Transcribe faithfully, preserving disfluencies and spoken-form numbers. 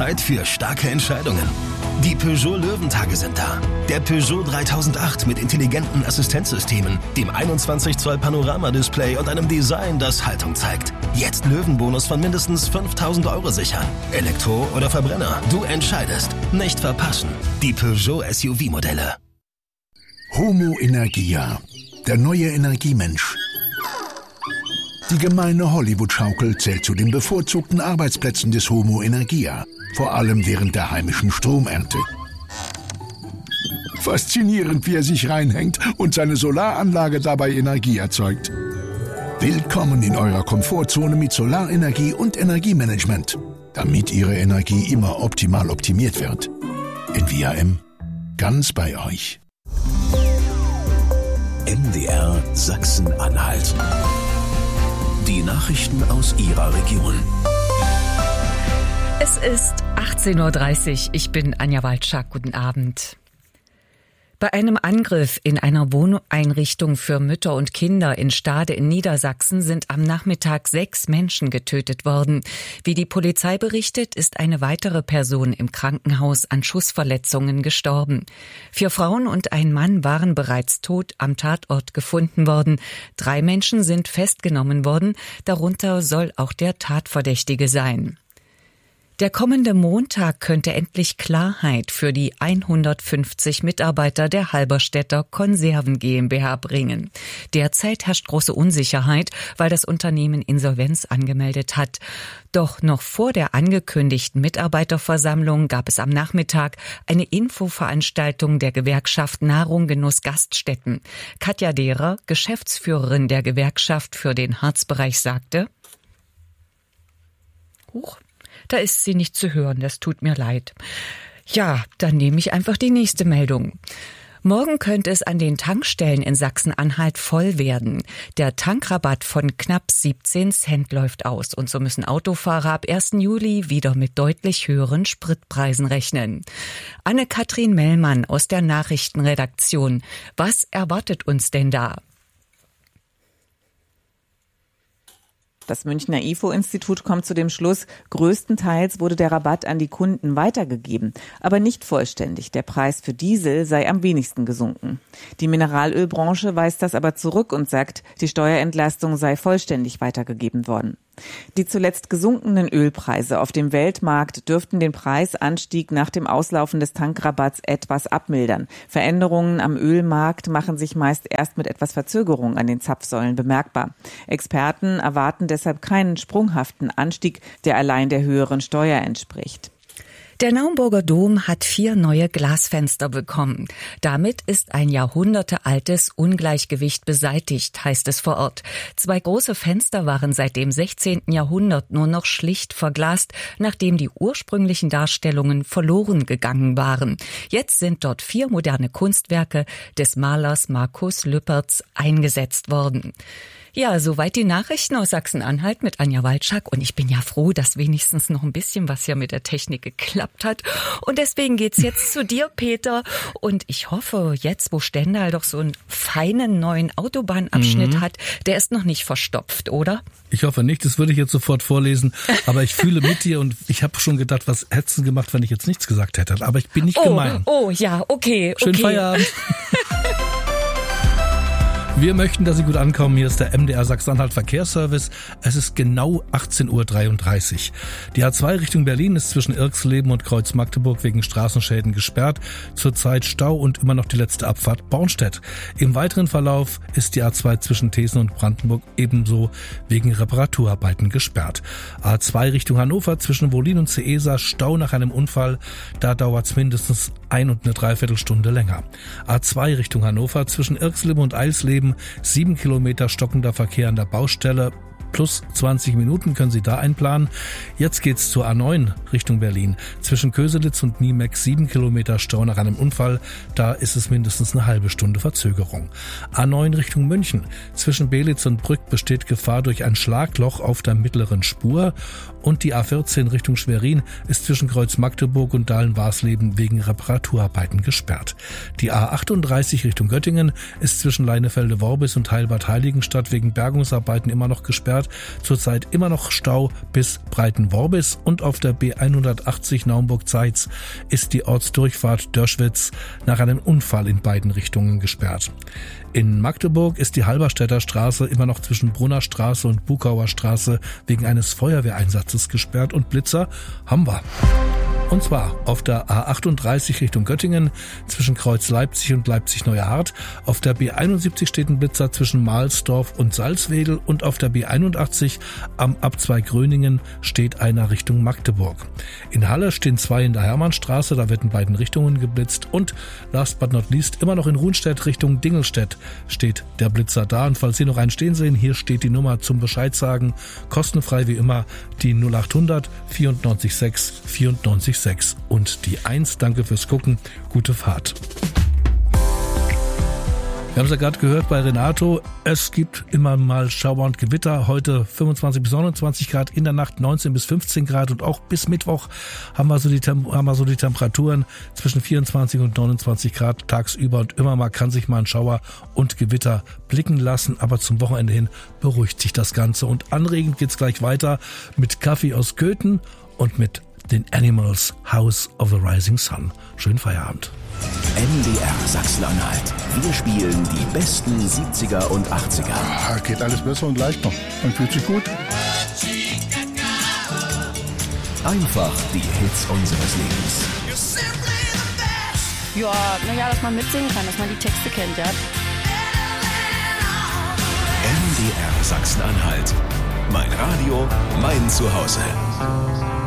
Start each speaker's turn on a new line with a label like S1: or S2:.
S1: Zeit für starke Entscheidungen. Die Peugeot Löwentage sind da. Der Peugeot dreitausendacht mit intelligenten Assistenzsystemen, dem einundzwanzig Zoll Panoramadisplay und einem Design, das Haltung zeigt. Jetzt Löwenbonus von mindestens fünftausend Euro sichern. Elektro oder Verbrenner, du entscheidest. Nicht verpassen. Die Peugeot S U V-Modelle.
S2: Homo Energia, der neue Energiemensch. Die gemeine Hollywood-Schaukel zählt zu den bevorzugten Arbeitsplätzen des Homo Energia, vor allem während der heimischen Stromernte. Faszinierend, wie er sich reinhängt und seine Solaranlage dabei Energie erzeugt. Willkommen in eurer Komfortzone mit Solarenergie und Energiemanagement, damit Ihre Energie immer optimal optimiert wird. In V R M, ganz bei euch.
S3: M D R Sachsen-Anhalt. Die Nachrichten aus Ihrer Region.
S4: Es ist achtzehn Uhr dreißig. Ich bin Anja Walczak. Guten Abend. Bei einem Angriff in einer Wohneinrichtung für Mütter und Kinder in Stade in Niedersachsen sind am Nachmittag sechs Menschen getötet worden. Wie die Polizei berichtet, ist eine weitere Person im Krankenhaus an Schussverletzungen gestorben. Vier Frauen und ein Mann waren bereits tot am Tatort gefunden worden. Drei Menschen sind festgenommen worden, darunter soll auch der Tatverdächtige sein. Der kommende Montag könnte endlich Klarheit für die hundertfünfzig Mitarbeiter der Halberstädter Konserven GmbH bringen. Derzeit herrscht große Unsicherheit, weil das Unternehmen Insolvenz angemeldet hat. Doch noch vor der angekündigten Mitarbeiterversammlung gab es am Nachmittag eine Infoveranstaltung der Gewerkschaft Nahrung, Genuss, Gaststätten. Katja Dehrer, Geschäftsführerin der Gewerkschaft für den Harzbereich, sagte: Huch. Da ist sie nicht zu hören, das tut mir leid. Ja, dann nehme ich einfach die nächste Meldung. Morgen könnte es an den Tankstellen in Sachsen-Anhalt voll werden. Der Tankrabatt von knapp siebzehn Cent läuft aus und so müssen Autofahrer ab ersten Juli wieder mit deutlich höheren Spritpreisen rechnen. Anne-Kathrin Mellmann aus der Nachrichtenredaktion. Was erwartet uns denn da?
S5: Das Münchner I F O-Institut kommt zu dem Schluss, größtenteils wurde der Rabatt an die Kunden weitergegeben, aber nicht vollständig. Der Preis für Diesel sei am wenigsten gesunken. Die Mineralölbranche weist das aber zurück und sagt, die Steuerentlastung sei vollständig weitergegeben worden. Die zuletzt gesunkenen Ölpreise auf dem Weltmarkt dürften den Preisanstieg nach dem Auslaufen des Tankrabatts etwas abmildern. Veränderungen am Ölmarkt machen sich meist erst mit etwas Verzögerung an den Zapfsäulen bemerkbar. Experten erwarten deshalb keinen sprunghaften Anstieg, der allein der höheren Steuer entspricht.
S4: Der Naumburger Dom hat vier neue Glasfenster bekommen. Damit ist ein jahrhundertealtes Ungleichgewicht beseitigt, heißt es vor Ort. Zwei große Fenster waren seit dem sechzehnten Jahrhundert nur noch schlicht verglast, nachdem die ursprünglichen Darstellungen verloren gegangen waren. Jetzt sind dort vier moderne Kunstwerke des Malers Markus Lüpertz eingesetzt worden. Ja, soweit die Nachrichten aus Sachsen-Anhalt mit Anja Walczak. Und ich bin ja froh, dass wenigstens noch ein bisschen was hier mit der Technik geklappt hat. Und deswegen geht's jetzt zu dir, Peter. Und ich hoffe, jetzt, wo Stendal doch so einen feinen neuen Autobahnabschnitt mhm. hat, der ist noch nicht verstopft, oder?
S6: Ich hoffe nicht, das würde ich jetzt sofort vorlesen. Aber ich fühle mit dir und ich habe schon gedacht, was hättest du gemacht, wenn ich jetzt nichts gesagt hätte. Aber ich bin nicht
S4: oh,
S6: gemein.
S4: Oh, ja, okay.
S6: Schönen
S4: okay.
S6: Feierabend. Wir möchten, dass Sie gut ankommen. Hier ist der M D R Sachsen-Anhalt Verkehrsservice. Es ist genau achtzehn Uhr dreiunddreißig. Die A zwei Richtung Berlin ist zwischen Irxleben und Kreuz-Magdeburg wegen Straßenschäden gesperrt. Zurzeit Stau und immer noch die letzte Abfahrt Bornstedt. Im weiteren Verlauf ist die A zwei zwischen Thesen und Brandenburg ebenso wegen Reparaturarbeiten gesperrt. A zwei Richtung Hannover zwischen Wollin und Seesa Stau nach einem Unfall. Da dauert es mindestens ein und eine Dreiviertelstunde länger. A zwei Richtung Hannover zwischen Irxleben und Eisleben sieben Kilometer stockender Verkehr an der Baustelle. Plus zwanzig Minuten können Sie da einplanen. Jetzt geht's zur A neun Richtung Berlin. Zwischen Köselitz und Niemeck sieben Kilometer Stau nach einem Unfall. Da ist es mindestens eine halbe Stunde Verzögerung. A neun Richtung München. Zwischen Belitz und Brück besteht Gefahr durch ein Schlagloch auf der mittleren Spur. Und die A vierzehn Richtung Schwerin ist zwischen Kreuz-Magdeburg und Dahlen-Warsleben wegen Reparaturarbeiten gesperrt. Die A achtunddreißig Richtung Göttingen ist zwischen Leinefelde-Worbis und Heilbad-Heiligenstadt wegen Bergungsarbeiten immer noch gesperrt. gesperrt. Zurzeit immer noch Stau bis Breitenworbis und auf der B hundertachtzig Naumburg-Zeitz ist die Ortsdurchfahrt Dörschwitz nach einem Unfall in beiden Richtungen gesperrt. In Magdeburg ist die Halberstädter Straße immer noch zwischen Brunner Straße und Bukauer Straße wegen eines Feuerwehreinsatzes gesperrt und Blitzer haben wir. Und zwar auf der A achtunddreißig Richtung Göttingen zwischen Kreuz Leipzig und Leipzig-Neuhardt. Auf der B einundsiebzig steht ein Blitzer zwischen Mahlsdorf und Salzwedel und auf der B einundachtzig am Abzweig Gröningen steht einer Richtung Magdeburg. In Halle stehen zwei in der Hermannstraße, da wird in beiden Richtungen geblitzt und last but not least immer noch in Ruhnstedt Richtung Dingelstedt steht der Blitzer da. Und falls Sie noch einen stehen sehen, hier steht die Nummer zum Bescheid sagen. Kostenfrei wie immer die null achthundert vierundneunzig sechs vierundneunzig sechs und die eins. Danke fürs Gucken. Gute Fahrt. Wir haben es ja gerade gehört bei Renato, es gibt immer mal Schauer und Gewitter. Heute fünfundzwanzig bis neunundzwanzig Grad, in der Nacht neunzehn bis fünfzehn Grad und auch bis Mittwoch haben wir so die, haben wir so die Temperaturen zwischen vierundzwanzig und neunundzwanzig Grad tagsüber und immer mal kann sich mal ein Schauer und Gewitter blicken lassen, aber zum Wochenende hin beruhigt sich das Ganze und anregend geht's gleich weiter mit Kaffee aus Köthen und mit den Animals House of the Rising Sun. Schönen Feierabend.
S3: N D R Sachsen-Anhalt. Wir spielen die besten siebziger und achtziger.
S2: Ah, geht alles besser und leicht noch. Man fühlt sich gut.
S3: Einfach die Hits unseres Lebens.
S7: Ja, naja, dass man mitsingen kann, dass man die Texte kennt, ja.
S3: N D R Sachsen-Anhalt. Mein Radio, mein Zuhause.